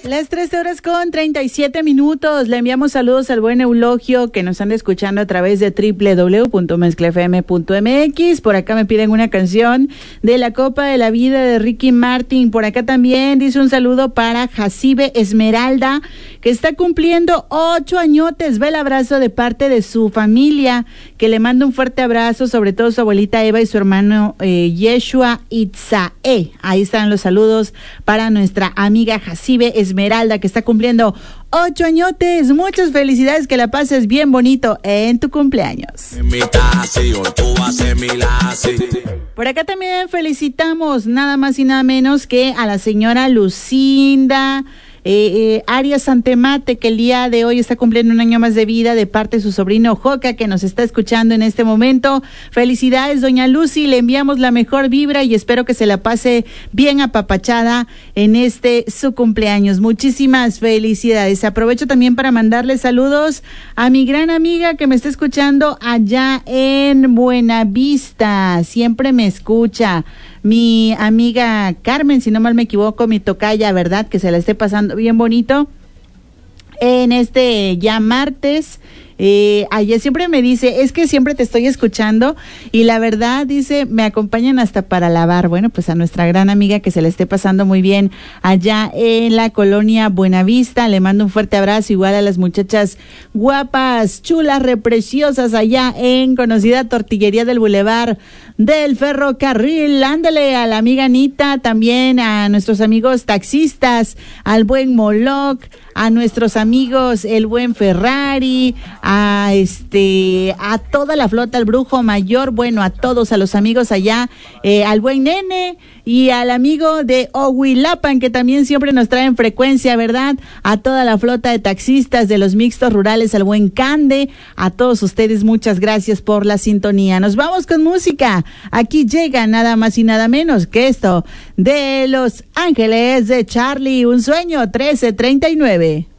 Las 13:37. Le enviamos saludos al buen Eulogio que nos anda escuchando a través de www.mezclafm.mx. Por acá me piden una canción de la Copa de la Vida de Ricky Martin. Por acá también dice un saludo para Jacibe Esmeralda, que está cumpliendo 8 añotes. Ve el abrazo de parte de su familia, que le manda un fuerte abrazo, sobre todo su abuelita Eva y su hermano Yeshua Itzae. Ahí están los saludos para nuestra amiga Jacibe Esmeralda, que está cumpliendo 8 añotes. Muchas felicidades, que la pases bien bonito en tu cumpleaños. Por acá también felicitamos nada más y nada menos que a la señora Lucinda Arias Santemate, que el día de hoy está cumpliendo un año más de vida, de parte de su sobrino Joca, que nos está escuchando en este momento. Felicidades, doña Lucy, le enviamos la mejor vibra y espero que se la pase bien apapachada en su cumpleaños. Muchísimas felicidades. Aprovecho también para mandarle saludos a mi gran amiga que me está escuchando allá en Buenavista, siempre me escucha. Mi amiga Carmen, si no mal me equivoco, mi tocaya, ¿verdad? Que se la esté pasando bien bonito en ya martes. Ayer siempre me dice, es que siempre te estoy escuchando, y la verdad, dice, me acompañan hasta para lavar. Bueno, pues a nuestra gran amiga, que se la esté pasando muy bien allá en la colonia Buenavista, le mando un fuerte abrazo, igual a las muchachas guapas, chulas, repreciosas allá en conocida Tortillería del Boulevard del Ferrocarril. Ándale, a la amiga Anita, también a nuestros amigos taxistas, al buen Moloch, a nuestros amigos el buen Ferrari, a toda la flota, al Brujo Mayor, bueno, a todos, a los amigos allá, al buen Nene y al amigo de Ohuilapan, que también siempre nos traen frecuencia, ¿verdad? A toda la flota de taxistas de los mixtos rurales, al buen Cande, a todos ustedes, muchas gracias por la sintonía. Nos vamos con música. Aquí llega nada más y nada menos que esto de Los Ángeles de Charlie, un sueño, 13:39.